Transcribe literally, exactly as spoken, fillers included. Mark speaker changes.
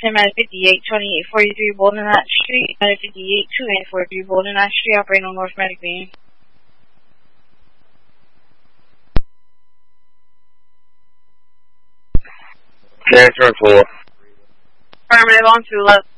Speaker 1: ten minute fifty-eight, twenty-eight forty-three Bolden Knott Street, minute fifty-eight, two eight four three Bolden Knott Street, operating on North Medic Beam.
Speaker 2: Transfer four.
Speaker 1: Affirmative on two left.